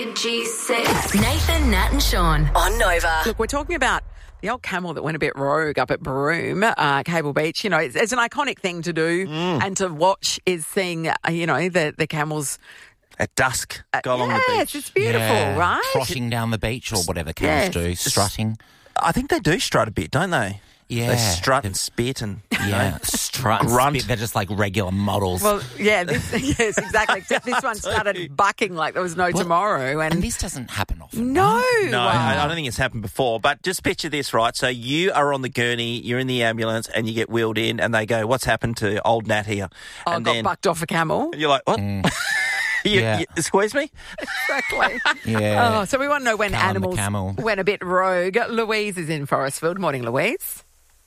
G6. Nathan, Nat and Sean on Nova. Look, we're talking about the old camel that went a bit rogue up at Broome, Cable Beach. You know, it's an iconic thing to do and to watch is seeing, the camels. At dusk, go along the beach. Yes, it's beautiful, right? Trotting down the beach or whatever camels do, strutting. I think they do strut a bit, don't they? Yeah. They strut and spit and strut and grunt. spit. They're just like regular models. Well, yeah, yes, exactly. Except this one started bucking like there was no tomorrow. And this doesn't happen often. No. No, I don't think it's happened before. But just picture this, right? So you are on the gurney, you're in the ambulance, and you get wheeled in, and they go, "What's happened to old Nat here?" I got bucked off a camel. You're like, "What?" You squeeze me? Exactly. Yeah. Oh, so we want to know when Calm the animals camel. went a bit rogue. Louise is in Forestfield. Morning, Louise.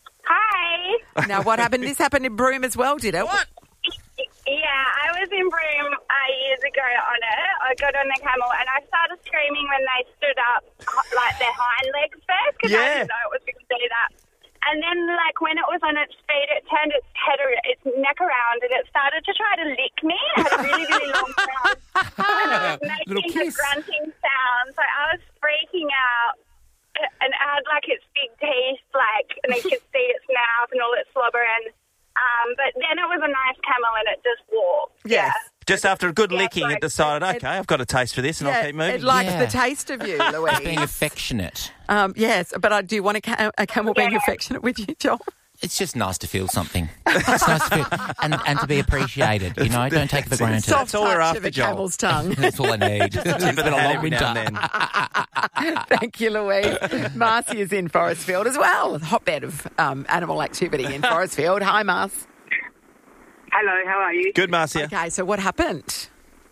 Hi. Now, what happened? This happened in Broome as well, did it? What? Yeah, I was in Broome years ago on it. I got on the camel and I started screaming when they stood up, like their hind legs first, because I didn't know it was going to do that. And then, like, when it was on its feet, it turned its neck around and it started to try to lick me. It had a really, really long sound. And it was making a grunting sound. So I was freaking out. And it had, like, its big teeth, like, and you could see its mouth and all its slobber. And, but then it was a nice camel and it just walked. Yes. Yeah. Just after a good licking, it decided, okay, I've got a taste for this and I'll keep moving. It liked the taste of you, Louise. Being affectionate. Yes, but I do want a camel being affectionate with you, Joel. It's just nice to feel something. It's nice to feel, and to be appreciated, you know. Don't take it for granted. Soft That's all we're touch after, of a Joel. camel's tongue. That's all I need. It's been a long Every now winter. and then. Thank you, Louise. Marcy is in Forestfield as well. Hotbed of animal activity in Forestfield. Hi, Mars. Hello, how are you? Good, Marcia. Okay, so what happened?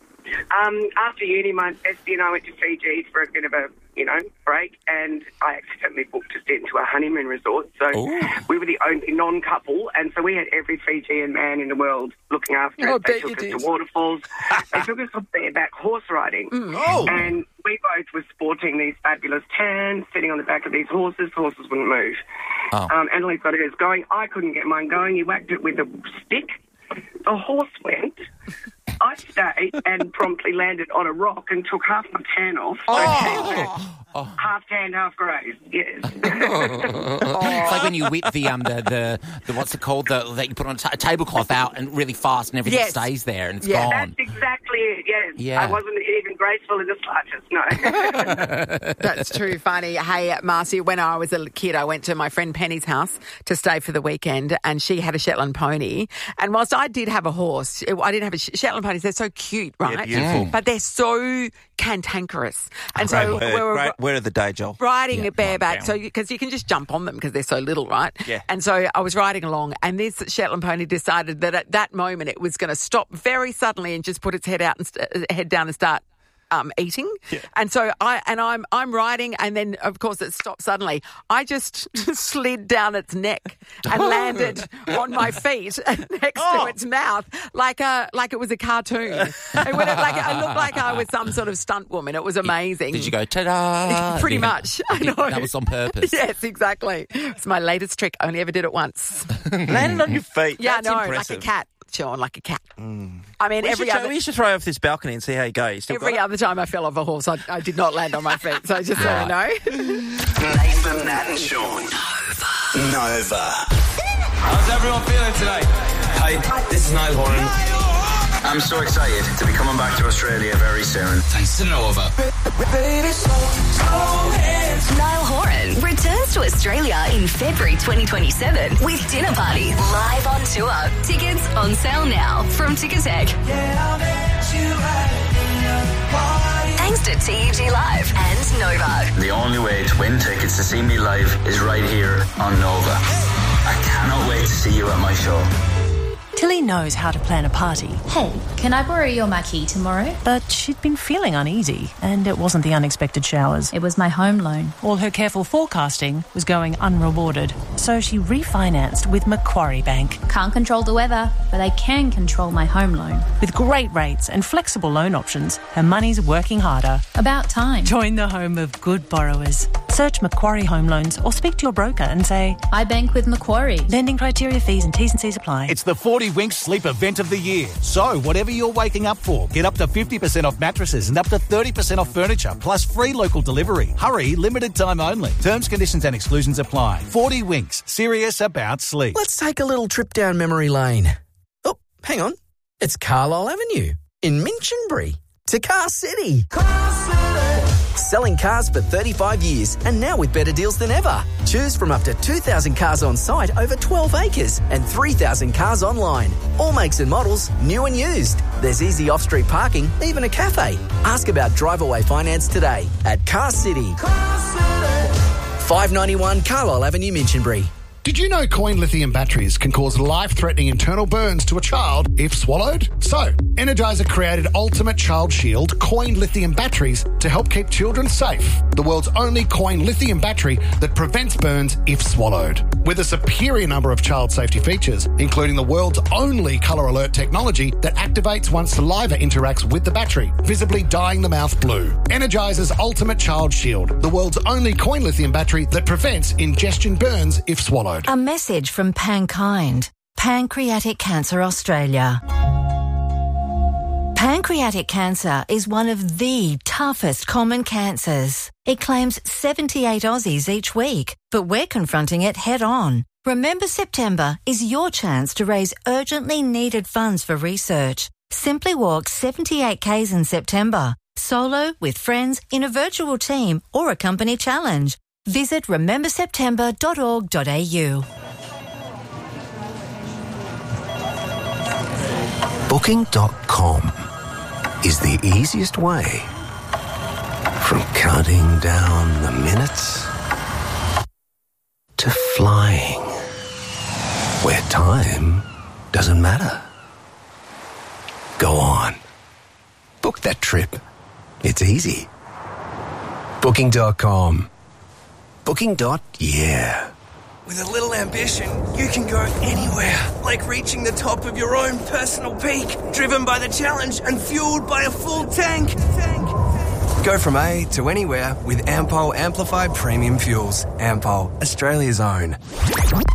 After uni, my bestie and I went to Fiji for a bit of a, break, and I accidentally booked us into a honeymoon resort. So we were the only non-couple, and so we had every Fijian man in the world looking after us. They took us to waterfalls. They took us on bareback horse riding. And we both were sporting these fabulous tans, sitting on the back of these horses. Horses wouldn't move. Annalise got hers going. I couldn't get mine going. He whacked it with a stick. The horse went. I stayed and promptly landed on a rock and took half my tan off. So half tan, half grazed. Yes. It's like when you whip the what's it called? That you put on a tablecloth out and really fast and everything stays there and it's gone. That's exactly it, yes. Yeah. I wasn't even graceful in the slightest, no. That's true, funny. Hey, Marcy, when I was a kid, I went to my friend Penny's house to stay for the weekend and she had a Shetland pony. And whilst I did have a horse, I didn't have a Shetland ponies. They're so cute, right? Yeah, beautiful. But they're so cantankerous. And Where are the day, Joel? Riding it bareback, so because you can just jump on them because they're so little, right? Yeah. And so I was riding along, and this Shetland pony decided that at that moment it was going to stop very suddenly and just put its head down and start eating. Yeah. And so I'm riding, and then of course it stopped suddenly. I just slid down its neck and landed on my feet next to its mouth like it was a cartoon. It looked like I was some sort of stunt woman. It was amazing. Did you go ta-da? Pretty much. I know. That was on purpose. Yes, exactly. It's my latest trick. I only ever did it once. Landed on your feet. Yeah, That's impressive. like a cat. Sean, like a cat. I mean, we should throw off this balcony and see how you go. Every other time I fell off a horse, I did not land on my feet. So just so you know. Nathan, Nat and Sean. Nova. How's everyone feeling tonight? Hi, this is Niall Horan. I'm so excited to be coming back to Australia very soon. Thanks to Nova. Niall Horan returns to Australia in February 2027 with Dinner Party live on tour. Tickets on sale now from Ticketek. Thanks to TEG Live and Nova. The only way to win tickets to see me live is right here on Nova. I cannot wait to see you at my show. Tilly knows how to plan a party. Hey, can I borrow your marquee tomorrow? But she'd been feeling uneasy, and it wasn't the unexpected showers. It was my home loan. All her careful forecasting was going unrewarded, so she refinanced with Macquarie Bank. Can't control the weather, but I can control my home loan. With great rates and flexible loan options, her money's working harder. About time. Join the home of good borrowers. Search Macquarie Home Loans or speak to your broker and say, I bank with Macquarie. lending criteria, fees and T's and C's apply. It's the 40 Winks Sleep Event of the Year. So, whatever you're waking up for, get up to 50% off mattresses and up to 30% off furniture, plus free local delivery. Hurry, limited time only. Terms, conditions and exclusions apply. 40 Winks, serious about sleep. Let's take a little trip down memory lane. Oh, hang on. It's Carlisle Avenue in Minchinbury to Car City. Selling cars for 35 years and now with better deals than ever. Choose from up to 2,000 cars on site over 12 acres and 3,000 cars online. All makes and models, new and used. There's easy off-street parking, even a cafe. Ask about drive-away finance today at Car City. 591 Carlisle Avenue, Minchinbury. Did you know coin lithium batteries can cause life-threatening internal burns to a child if swallowed? So, Energizer created Ultimate Child Shield coin lithium batteries to help keep children safe. The world's only coin lithium battery that prevents burns if swallowed. With a superior number of child safety features, including the world's only colour alert technology that activates once saliva interacts with the battery, visibly dyeing the mouth blue. Energizer's Ultimate Child Shield, the world's only coin lithium battery that prevents ingestion burns if swallowed. A message from Pankind, Pancreatic Cancer Australia. Pancreatic cancer is one of the toughest common cancers. It claims 78 Aussies each week, but we're confronting it head on. Remember September is your chance to raise urgently needed funds for research. Simply walk 78 Ks in September, solo, with friends, in a virtual team or a company challenge. Visit rememberseptember.org.au. Booking.com is the easiest way from counting down the minutes to flying, where time doesn't matter. Go on. Book that trip. It's easy. Booking.com. Booking.yeah. With a little ambition, you can go anywhere, like reaching the top of your own personal peak, driven by the challenge and fueled by a full tank. Go from A to anywhere with Ampol Amplified Premium Fuels. Ampol, Australia's own.